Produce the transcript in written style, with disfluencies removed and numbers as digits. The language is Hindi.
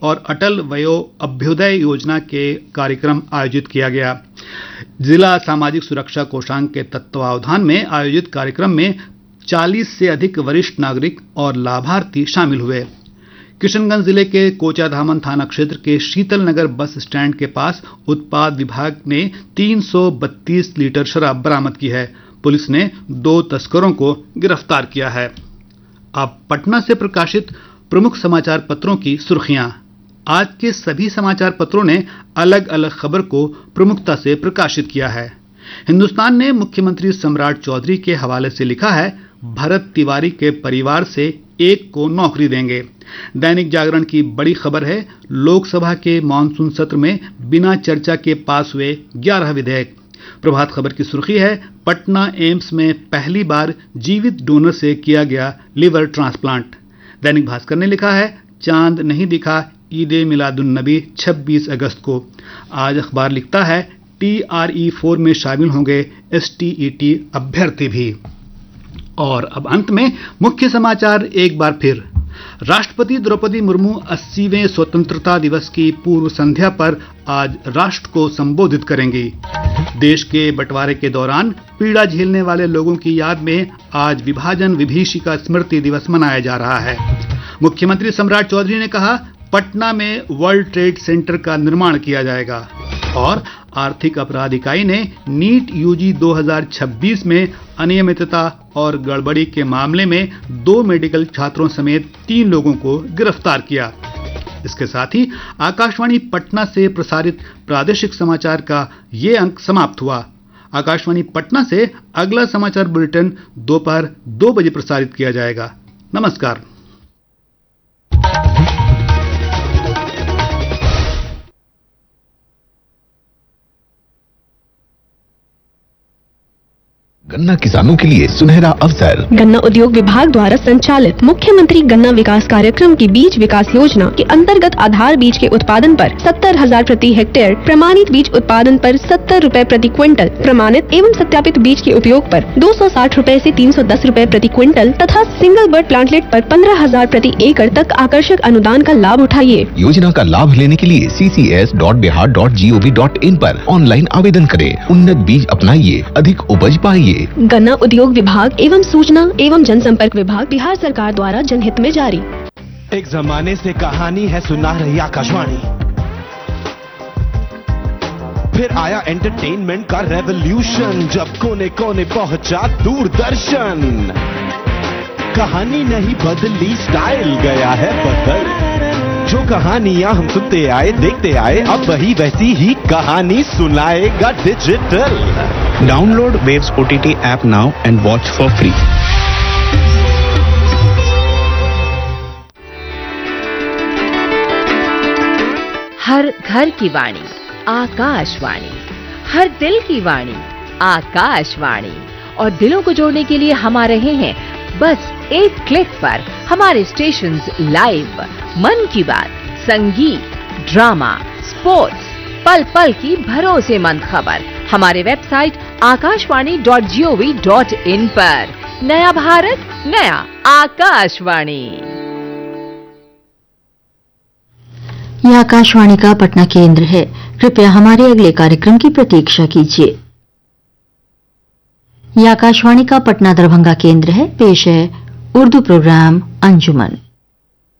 और अटल वयो अभ्युदय योजना के कार्यक्रम आयोजित किया गया। जिला सामाजिक सुरक्षा कोषांग के तत्वावधान में आयोजित कार्यक्रम में 40 से अधिक वरिष्ठ नागरिक और लाभार्थी शामिल हुए। किशनगंज जिले के कोचाधामन थाना क्षेत्र के शीतल नगर बस स्टैंड के पास उत्पाद विभाग ने 332 लीटर शराब बरामद की है। पुलिस ने 2 तस्करों को गिरफ्तार किया है। अब पटना से प्रकाशित प्रमुख समाचार पत्रों की सुर्खियां। आज के सभी समाचार पत्रों ने अलग अलग खबर को प्रमुखता से प्रकाशित किया है। हिंदुस्तान ने मुख्यमंत्री सम्राट चौधरी के हवाले से लिखा है, भरत तिवारी के परिवार से एक को नौकरी देंगे। दैनिक जागरण की बड़ी खबर है, लोकसभा के मानसून सत्र में बिना चर्चा के पास हुए 11 विधेयक। प्रभात खबर की सुर्खी है, पटना एम्स में पहली बार जीवित डोनर से किया गया लिवर ट्रांसप्लांट। दैनिक भास्कर ने लिखा है, चांद नहीं दिखा ईद मिलादुन नबी 26 अगस्त को। आज अखबार लिखता है, TRE4 में शामिल होंगे STET अभ्यर्थी भी। और अब अंत में मुख्य समाचार एक बार फिर। राष्ट्रपति द्रौपदी मुर्मू 80वें स्वतंत्रता दिवस की पूर्व संध्या पर आज राष्ट्र को संबोधित करेंगी। देश के बंटवारे के दौरान पीड़ा झेलने वाले लोगों की याद में आज विभाजन विभीषिका स्मृति दिवस मनाया जा रहा है। मुख्यमंत्री सम्राट चौधरी ने कहा, पटना में वर्ल्ड ट्रेड सेंटर का निर्माण किया जाएगा। और आर्थिक अपराध इकाई ने नीट यूजी 2026 में अनियमितता और गड़बड़ी के मामले में 2 मेडिकल छात्रों समेत 3 लोगों को गिरफ्तार किया। इसके साथ ही आकाशवाणी पटना से प्रसारित प्रादेशिक समाचार का ये अंक समाप्त हुआ। आकाशवाणी पटना से अगला समाचार बुलेटिन दोपहर 2 बजे प्रसारित किया जाएगा। नमस्कार। गन्ना किसानों के लिए सुनहरा अवसर। गन्ना उद्योग विभाग द्वारा संचालित मुख्यमंत्री गन्ना विकास कार्यक्रम की बीज विकास योजना के अंतर्गत आधार बीज के उत्पादन पर 70,000 प्रति हेक्टेयर, प्रमाणित बीज उत्पादन पर 70 रुपए प्रति क्विंटल, प्रमाणित एवं सत्यापित बीज के उपयोग पर 260 रुपए से 310 रुपए प्रति क्विंटल तथा सिंगल बर्ड प्लांटलेट पर 15,000 प्रति एकड़ तक आकर्षक अनुदान का लाभ उठाइए। योजना का लाभ लेने के लिए ccs.bihar.gov.in पर ऑनलाइन आवेदन करें। उन्नत बीज अपनाइए, अधिक उपज पाइए। गन्ना उद्योग विभाग एवं सूचना एवं जनसंपर्क विभाग बिहार सरकार द्वारा जनहित में जारी। एक जमाने से कहानी है सुना रही आकाशवाणी, फिर आया एंटरटेनमेंट का रेवोल्यूशन, जब कोने कोने पहुंचा दूरदर्शन। कहानी नहीं बदली, स्टाइल गया है बदल। जो कहानियां हम सुनते आए देखते आए, अब वही वैसी ही कहानी सुनाएगा digital. Download Waves OTT app now and watch for free. हर घर की वाणी आकाशवाणी, हर दिल की वाणी आकाशवाणी। और दिलों को जोड़ने के लिए हम आ रहे हैं बस एक क्लिक पर। हमारे स्टेशंस लाइव, मन की बात, संगीत, ड्रामा, स्पोर्ट्स, पल पल की भरोसेमंद खबर हमारे वेबसाइट आकाशवाणी.gov.in पर। नया भारत, नया आकाशवाणी। यह आकाशवाणी का पटना केंद्र है। कृपया हमारे अगले कार्यक्रम की प्रतीक्षा कीजिए। यह आकाशवाणी का पटना दरभंगा केंद्र है। पेश है उर्दू प्रोग्राम अंजुमन।